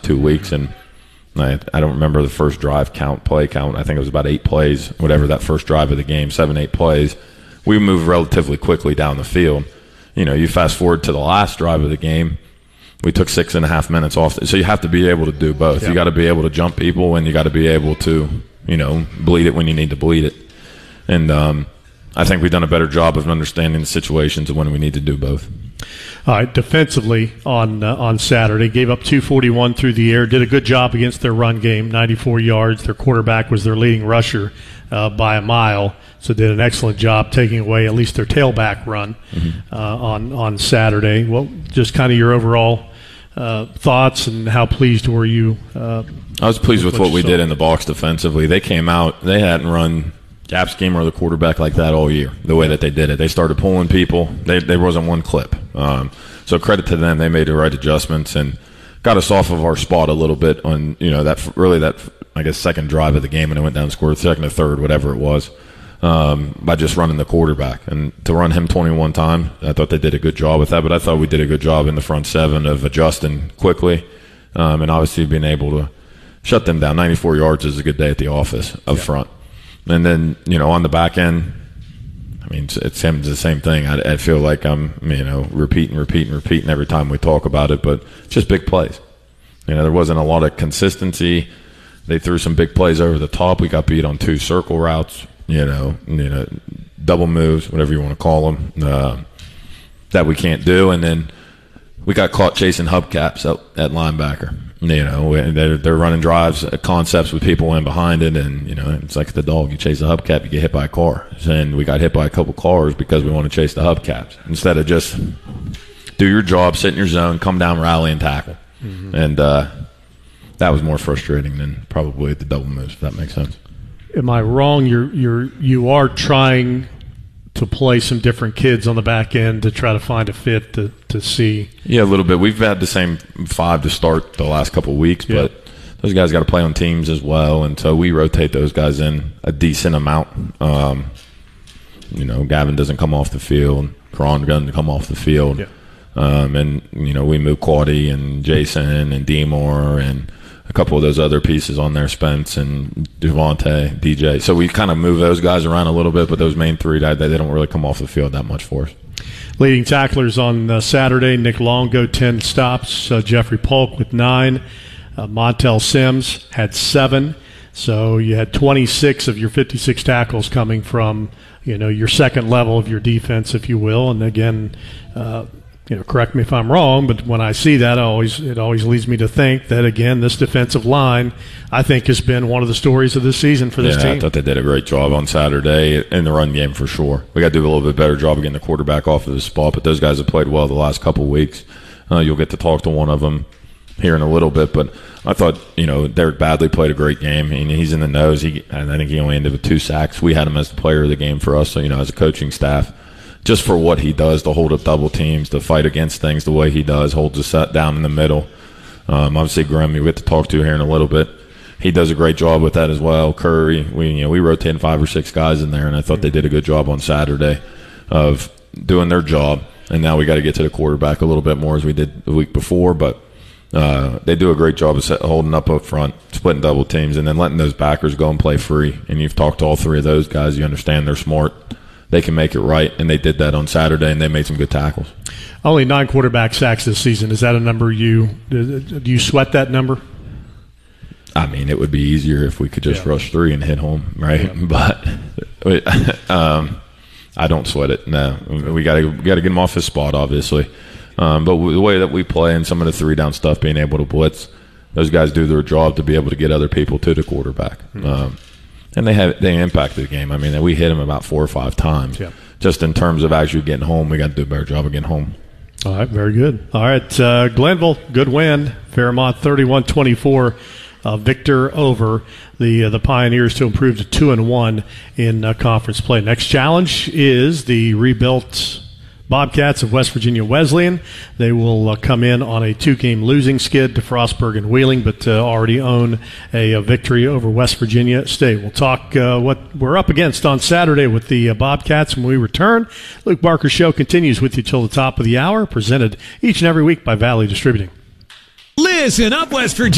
2 weeks, and I don't remember the first drive play count. I think it was about 8 plays, whatever that first drive of the game, 7, 8 plays. We moved relatively quickly down the field. You fast forward to the last drive of the game, we took 6.5 minutes off. So you have to be able to do both. You got to be able to jump people, and you got to be able to, bleed it when you need to bleed it. And I think we've done a better job of understanding the situations of when we need to do both. All right, defensively on Saturday, gave up 241 through the air, did a good job against their run game, 94 yards. Their quarterback was their leading rusher by a mile, so did an excellent job taking away at least their tailback run on Saturday. Well, just kind of your overall thoughts, and how pleased were you? I was pleased with what we did in the box defensively. They came out, they hadn't run gap scheme or the quarterback like that all year, the way that they did it. They started pulling people. There wasn't one clip. So credit to them. They made the right adjustments and got us off of our spot a little bit on, that I guess, second drive of the game, and it went down and scored second or third, whatever it was, by just running the quarterback. And to run him 21 times, I thought they did a good job with that, but I thought we did a good job in the front seven of adjusting quickly, and obviously being able to shut them down. 94 yards is a good day at the office up front. And then, on the back end, it's the same thing. I feel like I'm, repeating every time we talk about it, but it's just big plays. There wasn't a lot of consistency. They threw some big plays over the top. We got beat on 2 circle routes, double moves, whatever you want to call them, that we can't do. And then we got caught chasing hubcaps at linebacker. They're running drives, concepts with people in behind it, and it's like the dog. You chase a hubcap, you get hit by a car. And we got hit by a couple cars because we want to chase the hubcaps instead of just do your job, sit in your zone, come down, rally, and tackle. And that was more frustrating than probably the double moves, if that makes sense. Am I wrong? You are trying to play some different kids on the back end to try to find a fit to see. Yeah, a little bit. We've had the same 5 to start the last couple of weeks, but those guys got to play on teams as well, and so we rotate those guys in a decent amount. Gavin doesn't come off the field. Karan doesn't come off the field. And, we move Quaddy and Jason and D-Moore and a couple of those other pieces on there, Spence and Devontae, DJ. So we kind of move those guys around a little bit, but those main 3, they don't really come off the field that much for us. Leading tacklers on Saturday, Nick Longo, 10 stops. Jeffrey Polk with 9. Montel Sims had 7. So you had 26 of your 56 tackles coming from, your second level of your defense, if you will. And again, correct me if I'm wrong, but when I see that, it always leads me to think that, again, this defensive line, I think, has been one of the stories of this season for this team. I thought they did a great job on Saturday in the run game for sure. We got to do a little bit better job of getting the quarterback off of his spot, but those guys have played well the last couple of weeks. You'll get to talk to one of them here in a little bit, but I thought, Derek Badley played a great game. He's in the nose. I think he only ended with 2 sacks. We had him as the player of the game for us, so, as a coaching staff. Just for what he does, to hold up double teams, to fight against things the way he does, holds us down in the middle. Obviously, Grimm, we get to talk to here in a little bit. He does a great job with that as well. Curry, we rotated 5 or 6 guys in there, and I thought they did a good job on Saturday of doing their job. And now we got to get to the quarterback a little bit more as we did the week before, but they do a great job of holding up front, splitting double teams, and then letting those backers go and play free. And you've talked to all 3 of those guys. You understand they're smart. They can make it right, and they did that on Saturday, and they made some good tackles. Only 9 quarterback sacks this season. Is that a number do you sweat that number? It would be easier if we could just rush 3 and hit home, right? Yeah. But I don't sweat it. No, we got to get him off his spot, obviously. But the way that we play and some of the 3-down stuff, being able to blitz, those guys do their job to be able to get other people to the quarterback. And they impacted the game. We hit them about 4 or 5 times. Yeah. Just in terms of actually getting home, we got to do a better job of getting home. All right, very good. All right, Glenville, good win. Fairmont 31-24. Victor over the Pioneers to improve to 2-1 in conference play. Next challenge is the rebuilt Bobcats of West Virginia Wesleyan. They will come in on a 2-game losing skid to Frostburg and Wheeling, but already own a victory over West Virginia State. We'll talk what we're up against on Saturday with the Bobcats when we return. Luke Barker's show continues with you till the top of the hour, presented each and every week by Valley Distributing. Listen up, West Virginia.